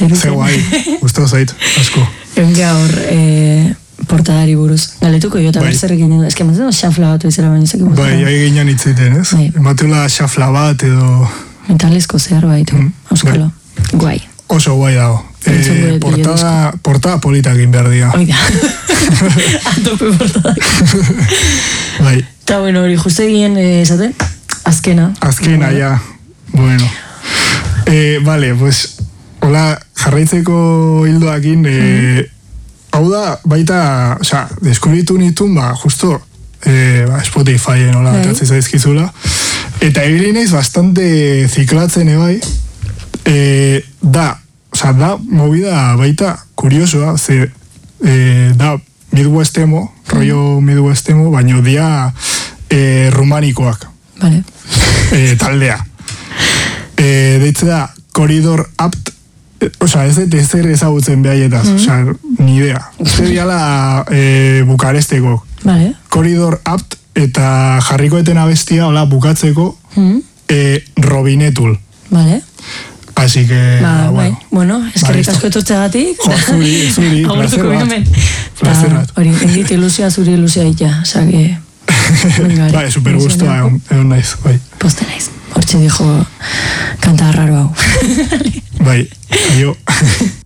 Ze guai, gustatu zait, asko. Egun gaur portadari buruz. Galetuko jo eta berzerrekin edo. Ez que ematen xafla bat bezala baina ezak. Bai, ginen itziten, ez? Ematela xafla bat edo... Metalezko zerbait, auskalo. Guai. Oso guai dago. Portada politakin behar dira. Oida. Atope portadak. Bai. Eta bueno, hori justu egin esaten? Azkena. Azkena, ja. Bueno. Vale, pues... Hola, jarraitzeko hildoakin, hau da, baita, oza, deskubritu nitun, justo, Spotifyen, hola, atatzi zaizkizula, eta egin naiz bastante ziklatzen ebai, da movida baita kuriosoa, ze, da Midwest emo, rollo Midwest emo, baino dia rumanikoak. Vale. Taldea. Deitze da, Corridor Apt, Osa, ez zer ezagutzen behaietaz, ni idea. Uste diala Bukaresteko. Vale. Corridor Apt eta jarriko etena bestia, hola, bukatzeko, Robinetul. Vale. Así que, bueno, eskerrik asko etortzegatik. Zuri, placer bat. Hori, egit ilusia, zuri ilusia ita, osa que... Bai, super guztua, egon naiz, bai. Poste naiz. Hortxe dijo kanta raro hau. Bai, aio.